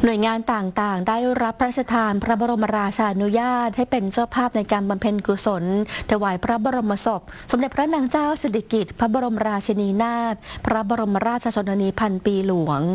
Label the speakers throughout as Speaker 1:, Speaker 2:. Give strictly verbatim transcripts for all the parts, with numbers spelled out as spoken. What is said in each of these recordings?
Speaker 1: หน่วยงานต่างๆได้รับพระราชทานพระบรมราชานุญาตให้เป็นเจ้าภาพในการบำเพ็ญกุศลถวายพระบรมศพสมเด็จพระนางเจ้าสิริกิติ์พระบรมราชินีนาถพระบรมราชชนนีพันปีหลวง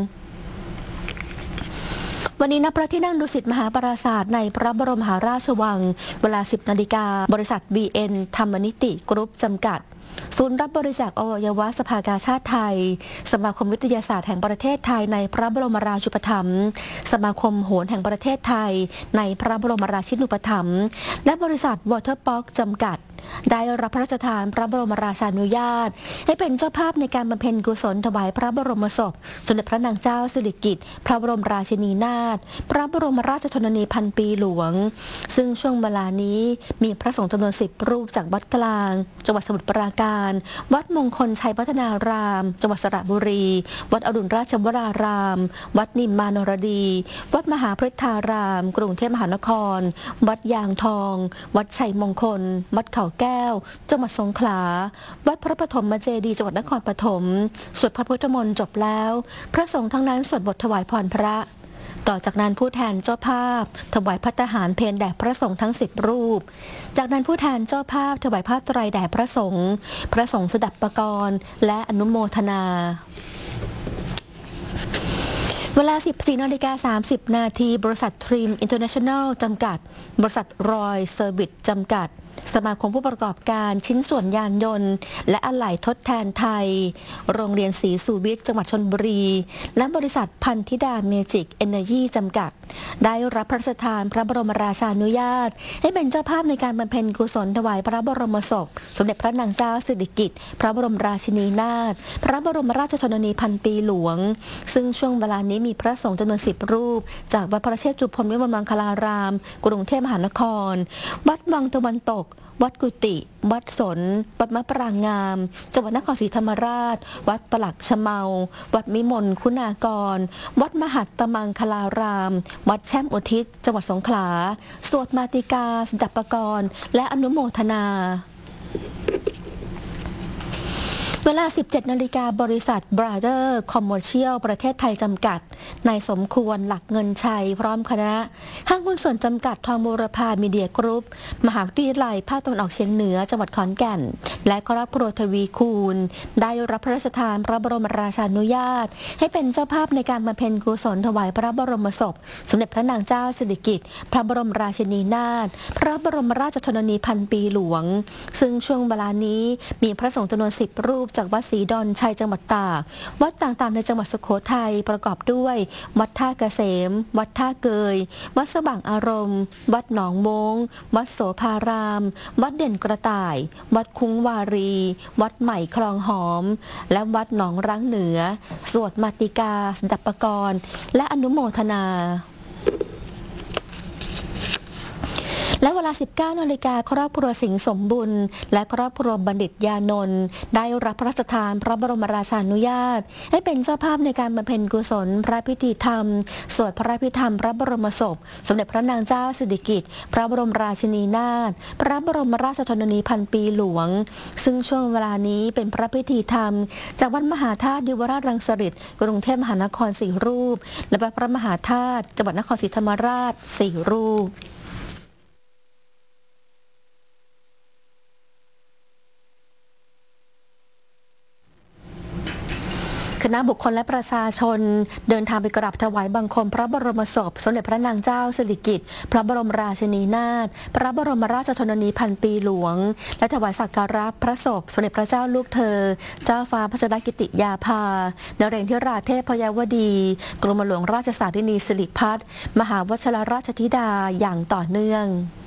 Speaker 1: วันนี้ณพระที่นั่งดุสิตมหาปราสาทในพระบรมมหาราชวังเวลา สิบนาฬิกาบริษัท บี เอ็น ธรรมนิติกรุ๊ปจำกัดศูนย์รับบริจาคอวัยวะสภากาชาติไทยสมาคมวิทยาศาสตร์แห่งประเทศไทยในพระบรมราชูปถัมภ์สมาคมโหรแห่งประเทศไทยในพระบรมราชินูปถัมภ์และบริษัทวอเตอร์ป็อกจำกัดได้รับพระราชทานพระบรมราชานุญาตให้เป็นเจ้าภาพในการบำเพ็ญกุศลถวายพระบรมศพสมเด็จพระนางเจ้าสิริกิติ์พระบรมราชินีนาถพระบรมราชชนนีพันปีหลวงซึ่งช่วงเวลานี้มีพระสงฆ์จำนวนสิบรูปจากวัดกลางจังหวัดสมุทรปราการวัดมงคลชัยพัฒนารามจังหวัดสระบุรีวัดอรุณราชวรารามวัดนิมมานรดีวัดมหาพฤทธารามกรุงเทพมหานครวัดยางทองวัดชัยมงคลวัดเขาแก้วจังหวัดสงขลาวัดพระปฐมเจดีย์จังหวัดนครปฐมสวดพระพุทธมนต์จบแล้วพระสงฆ์ทั้งนั้นสวดบทถวายพรพระต่อจากนั้นผู้แทนเจ้าภาพถวายภัตตาหารเพลแด่พระสงฆ์ทั้งสิบรูปจากนั้นผู้แทนเจ้าภาพถวายผ้าไตรแด่พระสงฆ์พระสงฆ์สดับปกรณ์และอนุโมทนาเวลา สิบสี่นาฬิกาสามสิบนาทีบริษัททริมอินเตอร์เนชั่นแนลจำกัดบริษัทรอยเซอร์วิสจำกัดสมาคมผู้ประกอบการชิ้นส่วนยานยนต์และอะไหล่ทดแทนไทยโรงเรียนศรีสุวิทย์จังหวัดชลบุรีและบริษัทพันธิดาเมจิกเอเนอร์จีจำกัดได้รับพระราชทานพระบรมราชานุญาตให้เป็นเจ้าภาพในการบำเพ็ญกุศลถวายพระบรมศพสมเด็จพระนางเจ้าสิริกิติ์พระบรมราชินีนาถพระบรมราชชนนีพันปีหลวงซึ่งช่วงเวลานี้มีพระสงฆ์จำนวนสิบรูปจากวัดพระเชตุพนวิมลมังคลารามกรุงเทพมหานครวัดวังตะวันตกวัดกุฏิวัดสนวัดมะปรางงามจังหวัดนครศรีธรรมราชวัดปลักชะเมาวัดมิมลคุณากรวัดมหัตตมังคลารามวัดแช่มอุทิศจังหวัดสงขลาสวดมาติกาสดับปกรณ์และอนุโมทนาเวลา สิบเจ็ดนาฬิกาบริษัท Brother Commercial ประเทศไทยจำกัดนายสมควรหลักเงินชัยพร้อมคณะห้างหุ้นส่วนจำกัดทองบูรพามีเดียกรุ๊ปมหาวิทยาลัยภาคตะวันออกเฉียงเหนือจังหวัดขอนแก่นและครอบครัวทวีคูณได้รับพระราชทานพระบรมราชานุญาตให้เป็นเจ้าภาพในการบำเพ็ญกุศลถวายพระบรมศพสมเด็จพระนางเจ้าสิริกิติ์พระบรมราชินีนาถพระบรมราชชนนีพันปีหลวงซึ่งช่วงเวลานี้มีพระสงฆ์จำนวนสิบรูปจากวัดศรีดอนชัยจังหวัดตากวัดต่างๆในจังหวัดสุโขทัยประกอบด้วยวัดท่าเกษมวัดท่าเกยวัดสว่างอารมณ์วัดหนองมงวัดโสภารามวัดเด่นกระต่ายวัดคุ้งวารีวัดใหม่คลองหอมและวัดหนองรังเหนือสวดมาติกาสดับปกรณ์และอนุโมทนาและเวลา สิบเก้านาฬิกาครอบครัวสิงห์สมบุญและครอบครัวบัณฑิตยานนท์ได้รับพระราชทานพระบรมราชานุญาตให้เป็นเจ้าภาพในการบำเพ็ญกุศลพระพิธีธรรมสวดพระพิธรรมพระบรมศพสมเด็จพระนางเจ้าสิริกิติ์พระบรมราชินีนาถพระบรมราชชนนีพันปีหลวงซึ่งช่วงเวลานี้เป็นพระพิธีธรรมจากวัดมหาธาตุดิวราชรังสฤษฎ์กรุงเทพมหานครสี่รูปและวัดพระมหาธาตุจังหวัดนครศรีธรรมราชสี่รูปคณะบุคคลและประชาชนเดินทางไปกราบถวายบังคมพระบรมศพสมเด็จพระนางเจ้าสิริกิติ์พระบรมราชินีนาถพระบรมราชชนนีพันปีหลวงและถวายสักการะพระศพสมเด็จพระเจ้าลูกเธอเจ้าฟ้าพัชรกิติยาภานเรศธิราชเทพยวดีกรมหลวงราชสารินีสิริพัฒน์มหาวชิรราชธิดาอย่างต่อเนื่อง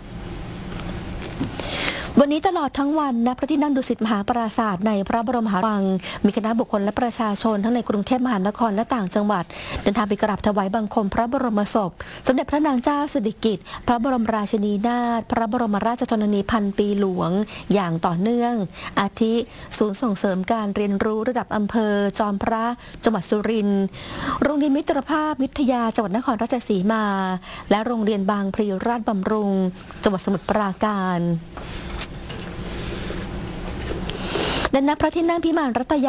Speaker 1: วันนี้ตลอดทั้งวันณพระที่นั่งดุสิตมหาปราสาทในพระบรมมหาวังมีคณะบุคคลและประชาชนทั้งในกรุงเทพมหานครและต่างจังหวัดเดินทางไปกราบถวายบังคมพระบรมศพสมเด็จพระนางเจ้าสิริกิติ์พระบรมราชินีนาถพระบรมราชชนนีพันปีหลวงอย่างต่อเนื่องอาทิศูนย์ส่งเสริมการเรียนรู้ระดับอำเภอจอมพระจังหวัดสุรินทร์โรงเรียนมิตรภาพวิทยาจังหวัดนครราชสีมาและโรงเรียนบางพลีราชบำรุงจังหวัดสมุทรปราการและณพระที่นั่งพิมานรัตยา